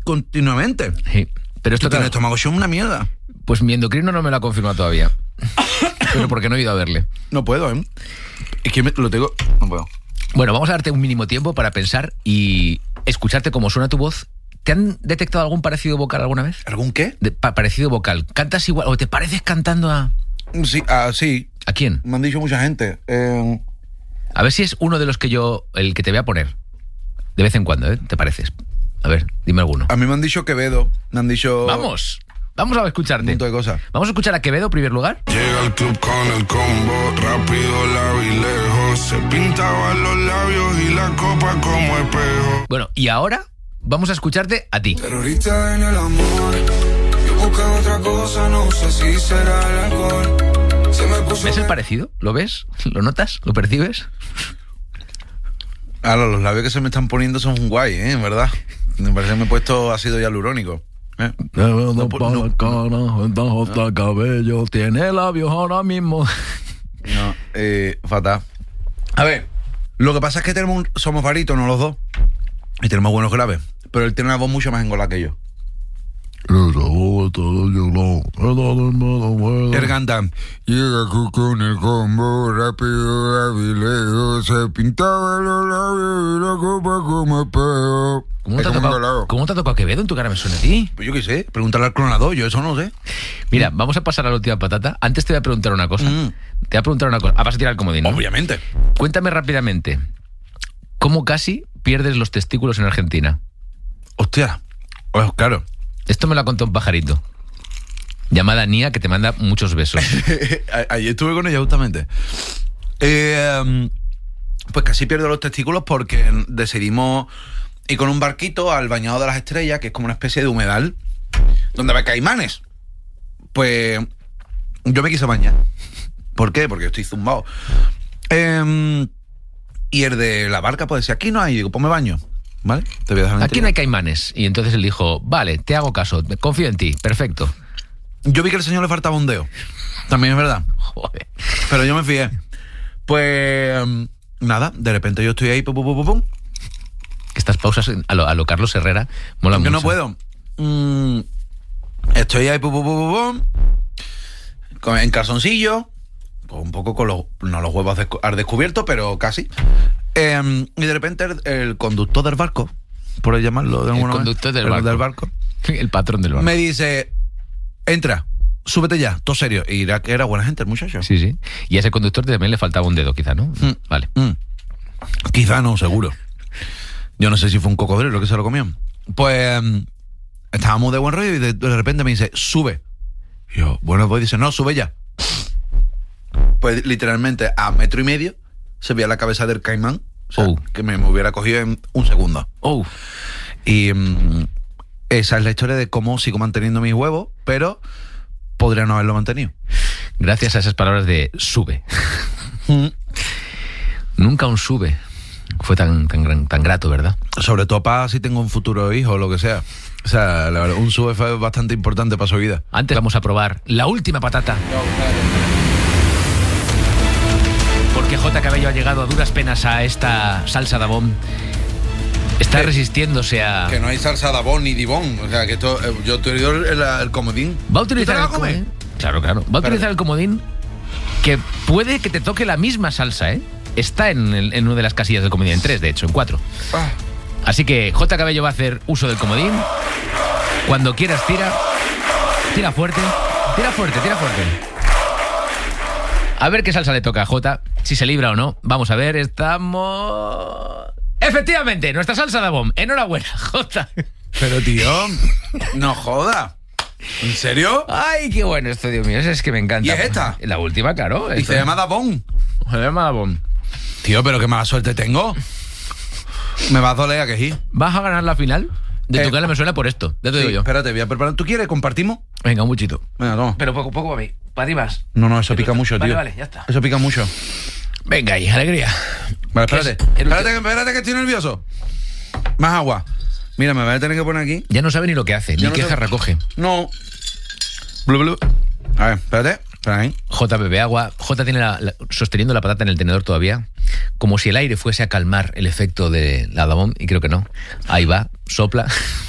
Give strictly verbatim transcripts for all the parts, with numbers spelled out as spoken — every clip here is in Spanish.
continuamente. Sí. Pero esto Tú tienes claro, estómago, es una mierda. pues mi endocrino no me lo ha confirmado todavía. Pero porque no he ido a verle. No puedo, ¿eh? Es que me, lo tengo... No puedo. Bueno, vamos a darte un mínimo tiempo para pensar y escucharte cómo suena tu voz. ¿Te han detectado algún parecido vocal alguna vez? ¿Algún qué? De, pa- parecido vocal. ¿Cantas igual o te pareces cantando a...? Sí, ah, sí. ¿A quién? Me han dicho mucha gente. Eh, A ver si es uno de los que yo... El que te voy a poner. De vez en cuando, ¿eh? ¿Te pareces? A ver, dime alguno. a mí me han dicho Quevedo. Me han dicho... Vamos. Vamos a Un escucharte. montón de cosas. Vamos a escuchar a Quevedo en primer lugar. Llega al club con el combo, rápido la vi lejos. Se pintaban los labios y la copa como espejo. Bueno, y ahora vamos a escucharte a ti. Terrorista en el amor, yo busco otra cosa, no sé si será el alcohol. Se me puso ¿Ves el parecido? ¿Lo ves? ¿Lo notas? ¿Lo percibes? Ahora, los labios que se me están poniendo son guay, ¿eh? En verdad. Me parece que me he puesto ácido hialurónico. ¿eh? No, no, para no. la cara, hasta el cabello, tiene labios ahora mismo. No, eh, fatal. A ver, lo que pasa es que tenemos un- somos barítonos los dos. Y tenemos buenos graves. Pero él tiene una voz mucho más engolada que yo. Él canta... Llega con el combo, rápido la vi lejos. Se pintaban los labios y la copa como espejo. ¿Cómo te, Es ha como un tocado, galao. ¿Cómo te ha tocado Quevedo? En tu cara me suena a ti. Pues yo qué sé, pregúntale al clonador, yo eso no sé. Mira, vamos a pasar a la última patata. Antes te voy a preguntar una cosa. Mm. Te voy a preguntar una cosa. Ah, vas a tirar el comodín, ¿no? Obviamente. Cuéntame rápidamente. ¿Cómo casi pierdes los testículos en Argentina? Hostia, pues claro. Esto me lo ha contado un pajarito. Llamada Nia, que te manda muchos besos. A- Ayer estuve con ella justamente. Eh, um, pues casi pierdo los testículos porque decidimos ir con un barquito al Bañado de las Estrellas, que es como una especie de humedal, donde hay caimanes. Pues yo me quise bañar. ¿Por qué? Porque estoy zumbado. Eh, y el de la barca pues decía, aquí no hay. Digo, pues me baño. ¿Vale? Te voy a dejar en Aquí no hay caimanes. Y entonces él dijo, vale, te hago caso, confío en ti, perfecto. Yo vi que al señor le faltaba un dedo. También es verdad. Joder. Pero yo me fié. Pues um, nada, de repente yo estoy ahí, pum, pum, pum, pum. Estas pausas a lo, a lo Carlos Herrera molan Yo mucho. no puedo. Mm, estoy ahí, pum, pum, pum, pum, pum, con- en calzoncillo, con un poco con los, no los huevos descu- al descubierto, pero casi. Eh, y de repente el, el conductor del barco, por llamarlo de El alguna conductor del el barco. del barco, El patrón del barco. me dice, entra, súbete ya, todo serio. Y era, era buena gente el muchacho. Sí, sí. Y a ese conductor también le faltaba un dedo, quizá, ¿no? Mm. Vale. Mm. Quizá no, seguro. Yo no sé si fue un cocodrilo que se lo comió. Pues um, estábamos de buen rollo y de, de repente me dice, sube. Y yo, bueno, pues dice, no, sube ya. Pues literalmente a metro y medio se veía la cabeza del caimán. O sea, Oh. que me, me hubiera cogido en un segundo. Oh, Y um, esa es la historia de cómo sigo manteniendo mis huevos, pero podría no haberlo mantenido. gracias a esas palabras de sube. Nunca un sube fue tan, tan, gran- tan grato, ¿verdad? Sobre todo para si tengo un futuro hijo o lo que sea. O sea, la verdad, un sube fue bastante importante para su vida. Antes vamos a probar la última patata. Porque J. Cabello ha llegado a duras penas a esta salsa Dabón. Está ¿Qué? resistiéndose a... Que no hay salsa Dabón ni Dibón. O sea, que esto, eh, yo te digo el, el comodín. Va a utilizar ¿Y te el la comes? comodín. Claro, claro. Va a utilizar Espérate. el comodín que puede que te toque la misma salsa, ¿eh? Está en, el- en una de las casillas del comodín, en tres, de hecho, en cuatro. Ah, Así que J. Cabello va a hacer uso del comodín. Cuando quieras, tira. Tira fuerte. Tira fuerte, tira fuerte. A ver qué salsa le toca a J. Si se libra o no. Vamos a ver, estamos... Efectivamente, nuestra salsa de bomb. Enhorabuena, J. pero tío, no joda. ¿En serio? Ay, qué bueno esto, Dios mío. Es que me encanta. ¿Y es esta? La última, claro. Y Esto- se llama Dabón. Se llama Dabón. Tío, pero qué mala suerte tengo. Me va a doler a que sí. ¿Vas a ganar la final? De Eh, tu cara me suena por esto. Ya te digo Sí, yo. espérate, voy a preparar. ¿Tú quieres? ¿Compartimos? Venga, un muchito. Venga, toma. Pero poco, poco para mí. Para ti más. No, no, eso Pero pica está- mucho, vale, tío. vale, ya está. Eso pica mucho. Venga ahí, alegría. Vale, ¿Qué es? espérate. El Espérate, último. que- espérate que estoy nervioso. Más agua. Mira, me voy a tener que poner aquí. Ya no sabe ni lo que hace, Ya ni no queja sé- recoge. No. Blu, blu. A ver, espérate. Espera, ¿eh? J bebe agua. J tiene la, la- sosteniendo la patata en el tenedor todavía, como si el aire fuese a calmar el efecto de la Dabón, y creo que no. Ahí va, sopla.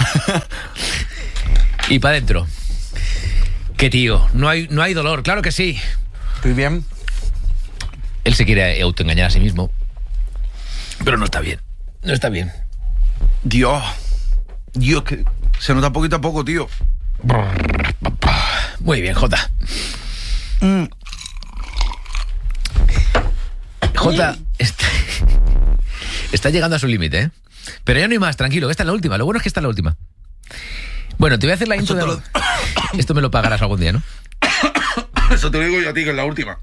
Y para adentro. Qué tío, no hay, no hay dolor, claro que sí. Estoy bien. Él se quiere autoengañar a sí mismo, pero no está bien, no está bien. Dios. Dios, que se nota poquito a poco, tío. Muy bien, Jota. Mm. Jota está, está llegando a su límite, ¿eh? Pero ya no hay más, tranquilo, esta es la última. Lo bueno es que esta es la última. Bueno, te voy a hacer la intro Eso de... te Esto me lo pagarás algún día, ¿no? Eso te lo digo yo a ti, que es la última.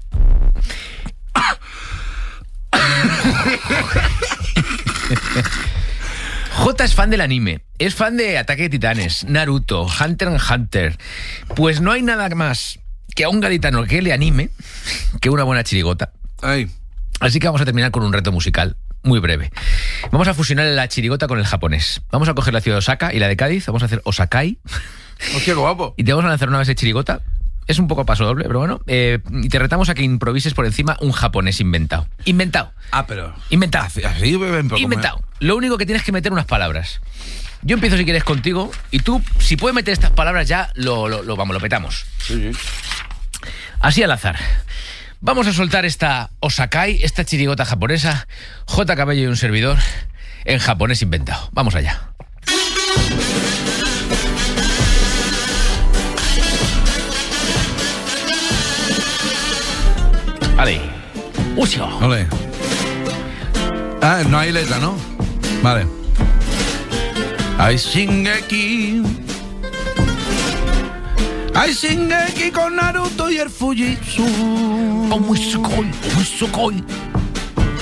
J es fan del anime, es fan de Ataque de Titanes, Naruto, Hunter x Hunter. Pues no hay nada más que a un gaditano que le anime que una buena chirigota. Ay. Así que vamos a terminar con un reto musical muy breve. Vamos a fusionar la chirigota con el japonés. Vamos a coger la ciudad de Osaka y la de Cádiz, vamos a hacer Osakai, Hostia, qué guapo. y te vamos a lanzar una vez de chirigota. Es un poco paso doble, pero bueno. Eh, y te retamos a que improvises por encima un japonés inventado. Inventado. Ah, pero... Inventado. Así, así beben poco. Inventado. Lo único que tienes es que meter unas palabras. Yo empiezo si quieres contigo y tú, si puedes meter estas palabras ya, lo, lo, lo- vamos, lo petamos. Sí, sí. Así al azar. Vamos a soltar esta Osakai, esta chirigota japonesa, J Cabello y un servidor, en japonés inventado. Vamos allá. Vale. Usio. Ole. Ah, no hay letra, ¿no? Vale. Hay Shingeki. Hay Shingeki con Naruto y el Fujitsu. Oh, muy sugoi, muy sugoi.